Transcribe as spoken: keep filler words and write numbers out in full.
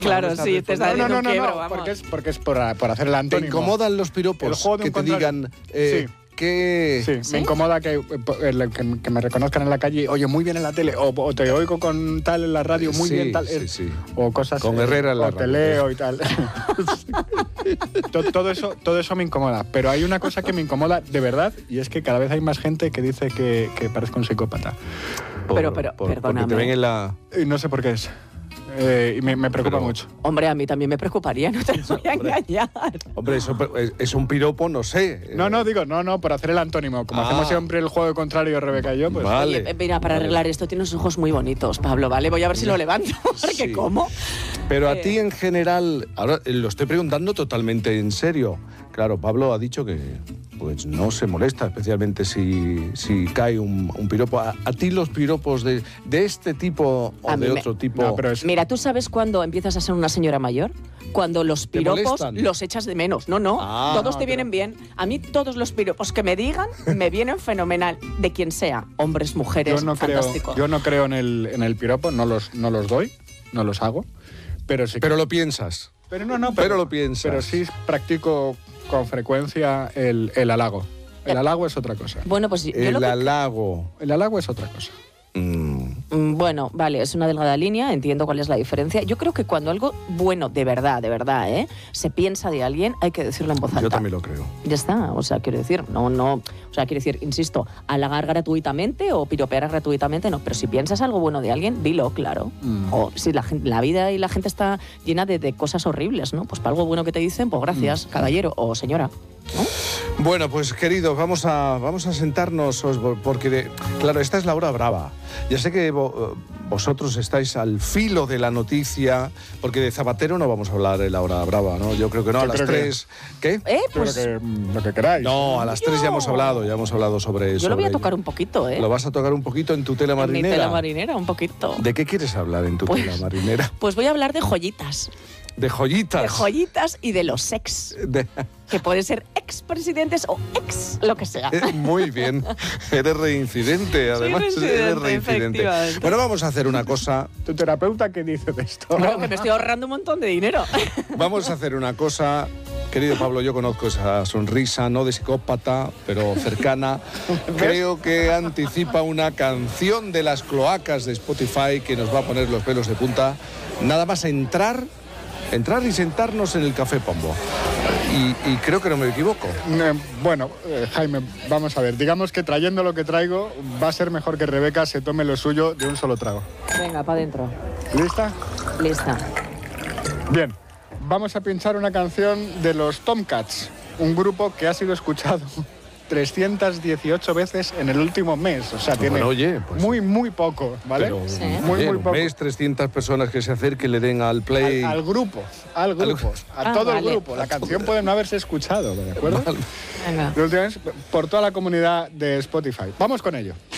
Claro, sí, te está No, no, diciendo no, un quiebro, no, vamos. porque es, porque es por, por hacer el ¿Te antónimo. incomodan los piropos juego de que un te contrario. digan eh, Sí. que... Sí, ¿Sí? me incomoda que, eh, que, que me reconozcan en la calle, oye, muy bien en la tele, o, o te oigo con tal en la radio, muy Sí, bien tal, sí, eh, sí. o cosas Con Herrera en la o te radio. leo y tal. todo, todo eso, todo eso me incomoda, pero hay una cosa que me incomoda de verdad y es que cada vez hay más gente que dice que, que parezco un psicópata. Por- Pero, pero, por- Porque perdóname. te ven en la... Y no sé por qué es. Eh, y me, me preocupa Pero- mucho. Hombre, a mí también me preocuparía, no te lo voy a engañar. Hombre, eso es, es un piropo, no sé. No, no, digo, no, no, por hacer el antónimo. Como Ah. hacemos siempre el juego contrario, Rebeca y yo, pues... Vale. Oye, mira, para Vale. arreglar esto tienes unos ojos muy bonitos, Pablo, ¿vale? Voy a ver si lo levanto, porque Sí. ¿cómo? Pero a Eh. ti en general, ahora eh, lo estoy preguntando totalmente en serio. Claro, Pablo ha dicho que pues no se molesta, especialmente si, si cae un, un piropo. A, a ti los piropos de, de este tipo o A mí de me- otro tipo... No, pero es... Mira, ¿tú sabes cuándo empiezas a ser una señora mayor? Cuando los ¿Te piropos molestan? los echas de menos. No, no, Ah, todos no, te pero- vienen bien. A mí todos los piropos que me digan me vienen fenomenal. De quien sea, hombres, mujeres, Yo no creo, fantástico. yo no creo en el, en el piropo, no los, no los doy, no los hago, pero sí que- Pero lo piensas. Pero no, no, pero lo piensas. Pero sí practico con frecuencia el, el halago. El halago es otra cosa. Bueno, pues yo El lo que... halago. El halago es otra cosa. Mm. Mm, Bueno, vale, es una delgada línea, entiendo cuál es la diferencia. Yo creo que cuando algo bueno, de verdad, de verdad, ¿eh? se piensa de alguien, hay que decirlo en voz alta. Yo también lo creo. Ya está, o sea, quiero decir, no, no, o sea, quiero decir, insisto, halagar gratuitamente o piropear gratuitamente, no, pero si piensas algo bueno de alguien, dilo, claro. Mm. O si la, gen- la vida y la gente está llena de, de cosas horribles, ¿no? Pues para algo bueno que te dicen, pues gracias, caballero o señora, ¿no? Bueno, pues queridos, vamos a, vamos a sentarnos, os- porque, de- claro, esta es la hora brava. Ya sé que vo- vosotros estáis al filo de la noticia, porque de Zapatero no vamos a hablar en la hora brava, ¿no? Yo creo que no, a Yo las creo que- tres... ¿Qué? Eh, Yo pues creo que, mm, lo que queráis. No, a las tres ya hemos hablado, ya hemos hablado sobre eso. yo lo voy a tocar un poquito, ¿eh? Lo vas a tocar un poquito en tu tela En mi marinera. tela marinera, un poquito. ¿De qué quieres hablar en tu Pues- tela marinera? Pues voy a hablar de joyitas. De joyitas. De joyitas y de los ex. De- Que pueden ser expresidentes o ex lo que sea. Eh, Muy bien. Eres reincidente, además. reincidente, eres reincidente. efectivamente. Bueno, vamos a hacer una cosa. ¿Tu terapeuta qué dice de esto? Claro que me estoy ahorrando un montón de dinero. Vamos a hacer una cosa. Querido Pablo, yo conozco esa sonrisa, no de psicópata, pero cercana. Creo que anticipa una canción de las cloacas de Spotify que nos va a poner los pelos de punta. Nada más entrar, entrar y sentarnos en el Café Pombo. Y, y creo que no me equivoco. Eh, Bueno, eh, Jaime, vamos a ver. Digamos que trayendo lo que traigo, va a ser mejor que Rebeca se tome lo suyo de un solo trago. Venga, para adentro. ¿Lista? Lista. Bien. Vamos a pinchar una canción de los Tomcats, un grupo que ha sido escuchado trescientas dieciocho veces en el último mes. O sea, tiene Bueno, oye, pues- muy, muy poco, ¿vale? Pero, Sí. Muy, oye, muy en un poco. mes, trescientas personas que se acerquen, le den al play. Al, al grupo, al grupo, a Ah, todo vale. el grupo. La canción puede no haberse escuchado, ¿de acuerdo? Vale. Venga. De última vez, por toda la comunidad de Spotify. Vamos con ello.